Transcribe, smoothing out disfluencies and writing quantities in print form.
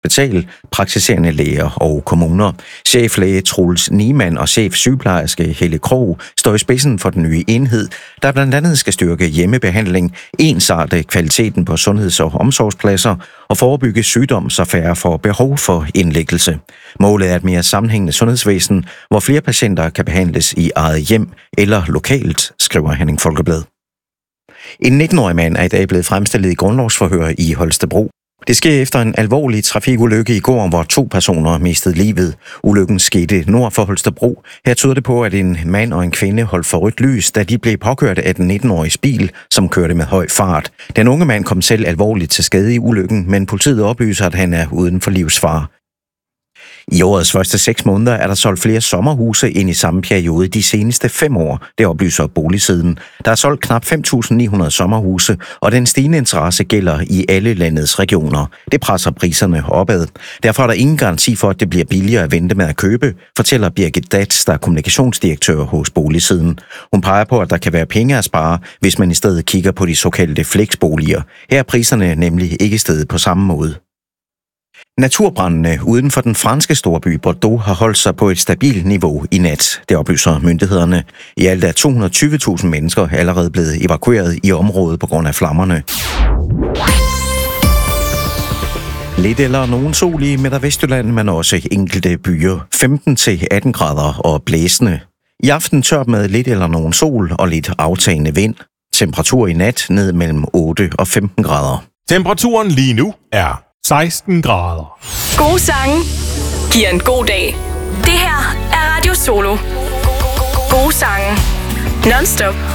Hospital, praktiserende læger og kommuner. Cheflæge Troels Niemann og chefsygeplejerske Helle Krog står i spidsen for den nye enhed, der blandt andet skal styrke hjemmebehandling, ensarte kvaliteten på sundheds- og omsorgspladser og forebygge sygdom, så færre får behov for indlæggelse. Målet er et mere sammenhængende sundhedsvæsen, hvor flere patienter kan behandles i eget hjem eller lokalt, skriver Henning Folkeblad. En 19-årig mand er i dag blevet fremstillet i grundlovsforhør i Holstebro. Det sker efter en alvorlig trafikulykke i går, hvor 2 personer mistede livet. Ulykken skete nord for Holstebro. Her tyder det på, at en mand og en kvinde holdt for rødt lys, da de blev påkørt af den 19-årige bil, som kørte med høj fart. Den unge mand kom selv alvorligt til skade i ulykken, men politiet oplyser, at han er uden for livsfare. I årets første 6 måneder er der solgt flere sommerhuse end i samme periode de seneste 5 år, det oplyser Boligsiden. Der er solgt knap 5.900 sommerhuse, og den stigende interesse gælder i alle landets regioner. Det presser priserne opad. Derfor er der ingen garanti for, at det bliver billigere at vente med at købe, fortæller Birgit Datz, der er kommunikationsdirektør hos Boligsiden. Hun peger på, at der kan være penge at spare, hvis man i stedet kigger på de såkaldte flexboliger. Her er priserne nemlig ikke steget på samme måde. Naturbrandene uden for den franske storby Bordeaux har holdt sig på et stabilt niveau i nat, det oplyser myndighederne. I alt er 220.000 mennesker allerede blevet evakueret i området på grund af flammerne. Lidt eller nogen sol i Midt- og Vestjylland, men også enkelte byer. 15-18 grader og blæsende. I aften tørt med lidt eller nogen sol og lidt aftagende vind. Temperatur i nat ned mellem 8 og 15 grader. Temperaturen lige nu er 16 grader. Gode sange giver en god dag. Det her er Radio Solo. Gode sange. Non-stop.